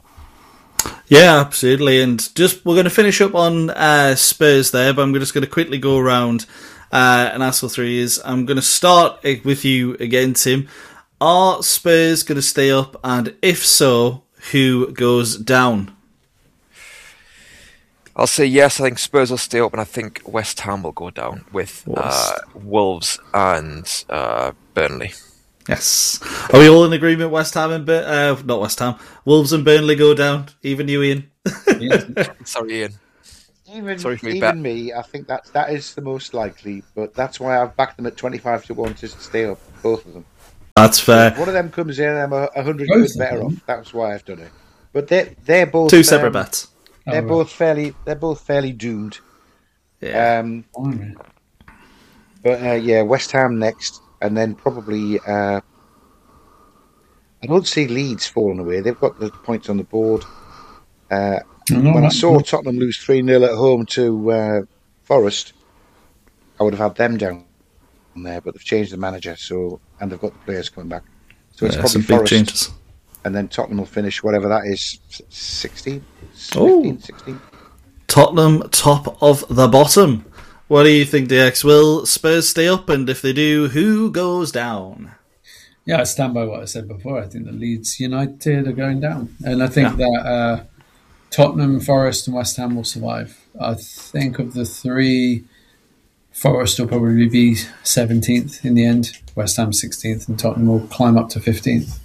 Yeah, absolutely. And just we're going to finish up on uh, Spurs there, but I'm just going to quickly go around uh, and ask for three years. I'm going to start with you again, Tim. Are Spurs going to stay up? And if so, who goes down? I'll say yes. I think Spurs will stay up, and I think West Ham will go down with uh, Wolves and uh, Burnley. Yes. Are we all in agreement? West Ham and Bur- uh, not West Ham. Wolves and Burnley go down. Even you, Ian. Sorry, Ian. Even, Sorry for me, even bet. me, I think that that is the most likely, but that's why I've backed them at twenty-five to one to stay up, both of them. That's fair. If one of them comes in, I'm a hundred Both quid of better them? off. That's why I've done it. But they're they're both Two separate um, bets. They're Oh, both fairly they're both fairly doomed. Yeah. Um, Blimey. but uh, yeah, West Ham next, and then probably uh, I don't see Leeds falling away. They've got the points on the board. Uh, No, when I that- saw Tottenham lose three nil at home to uh, Forest, I would have had them down there, but they've changed the manager, so and they've got the players coming back. So it's Yeah, probably some big Forest, changes. and then Tottenham will finish whatever that is, sixteen, Oh. fifteen, sixteen. Tottenham top of the bottom. What do you think, D X? Will Spurs stay up? And if they do, who goes down? Yeah, I stand by what I said before. I think the Leeds United are going down. And I think Yeah. that uh, Tottenham, Forest and West Ham will survive. I think of the three, Forest will probably be seventeenth in the end, West Ham sixteenth, and Tottenham will climb up to fifteenth.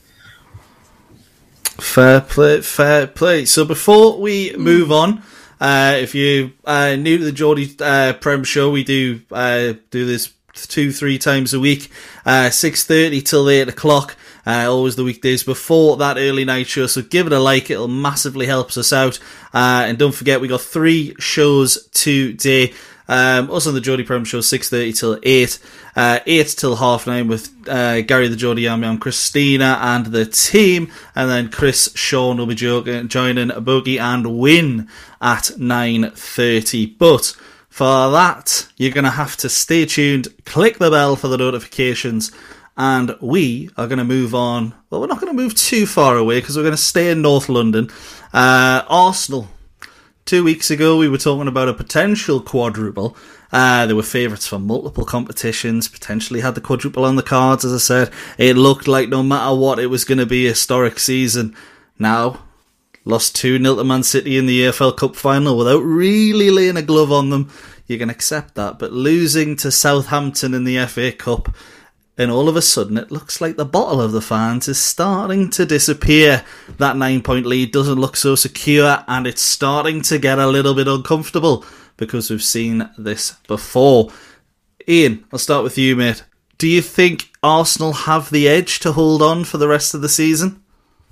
Fair play, fair play. So before we move on, uh, if you uh, new to the Geordie uh, Prem show, we do uh, do this two, three times a week, uh, six thirty till eight o'clock. Uh, always the weekdays before that early night show. So give it a like; it'll massively helps us out. Uh, and don't forget, we got three shows today. Um, us on the Geordie Prem show, six thirty till eight, uh, eight till half nine with uh, Gary the Geordie Yam Yam, Christina and the team, and then Chris Sean will be jo- joining Bogey and Win at nine thirty. But for that, you're going to have to stay tuned, click the bell for the notifications, and we are going to move on. Well, we're not going to move too far away because we're going to stay in North London. Uh, Arsenal. Two weeks ago, we were talking about a potential quadruple. Uh, they were favourites for multiple competitions, potentially had the quadruple on the cards, as I said. It looked like no matter what, it was going to be a historic season. Now, lost two nil to Man City in the E F L Cup final without really laying a glove on them. You can accept that. But losing to Southampton in the F A Cup, and all of a sudden it looks like the bottle of the fans is starting to disappear. That nine-point lead doesn't look so secure, and it's starting to get a little bit uncomfortable because we've seen this before. Ian, I'll start with you, mate. Do you think Arsenal have the edge to hold on for the rest of the season?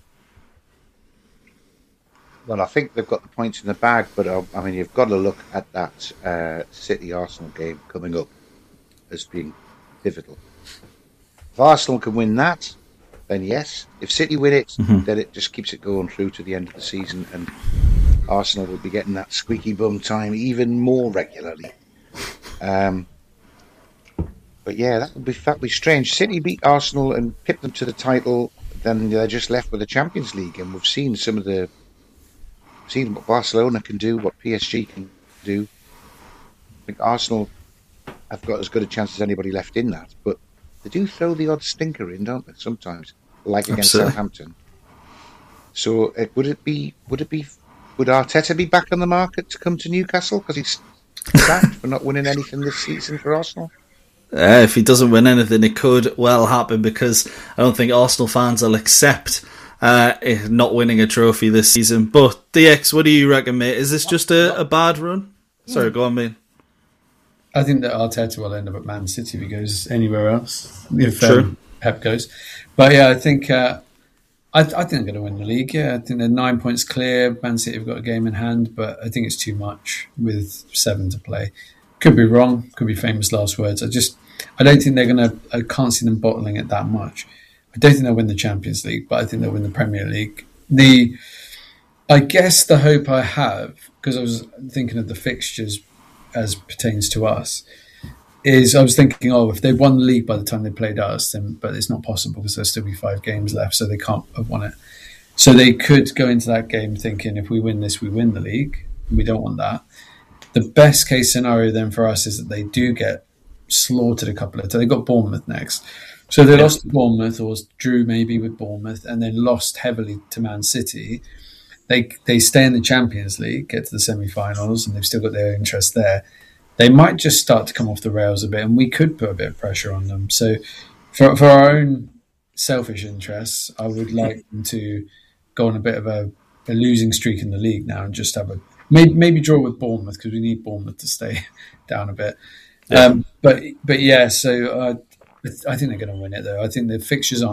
Well, I think they've got the points in the bag, but uh, I mean, you've got to look at that uh, City-Arsenal game coming up as being pivotal. If Arsenal can win that, then yes. If City win it, mm-hmm. then it just keeps it going through to the end of the season, and Arsenal will be getting that squeaky bum time even more regularly. Um, but yeah, that would be that would be strange. City beat Arsenal and pipped them to the title, then they're just left with the Champions League, and we've seen some of the seen what Barcelona can do, what P S G can do. I think Arsenal have got as good a chance as anybody left in that, but they do throw the odd stinker in, don't they? Sometimes, like against Absolutely. Southampton. So, uh, would it be? Would it be? Would Arteta be back on the market to come to Newcastle because he's sacked for not winning anything this season for Arsenal? Uh, if he doesn't win anything, it could well happen, because I don't think Arsenal fans will accept uh, not winning a trophy this season. But D X, what do you reckon, mate? Is this just a, a bad run? Sorry, go on, mate. I think that Arteta will end up at Man City if he goes anywhere else, if True. um, Pep goes. But yeah, I think uh, I, I think they're going to win the league. Yeah, I think they're nine points clear. Man City have got a game in hand, but I think it's too much with seven to play. Could be wrong. Could be famous last words. I just I don't think they're going to. I can't see them bottling it that much. I don't think they'll win the Champions League, but I think they'll win the Premier League. The I guess the hope I have, because I was thinking of the fixtures as pertains to us, is I was thinking, oh, if they won the league by the time they played us, then but it's not possible because there'll still be five games left, so they can't have won it. So they could go into that game thinking, if we win this, we win the league. We don't want that. The best case scenario then for us is that they do get slaughtered a couple of times. They got Bournemouth next. So they yeah. lost to Bournemouth, or drew maybe with Bournemouth, and then lost heavily to Man City. they they stay in the Champions League, get to the semi-finals, and they've still got their interest there, they might just start to come off the rails a bit, and we could put a bit of pressure on them. So for for our own selfish interests, I would like them to go on a bit of a, a losing streak in the league now and just have a maybe, maybe draw with Bournemouth, because we need Bournemouth to stay down a bit. Yeah. Um, but but yeah, so uh, I think they're going to win it though. I think the fixtures aren't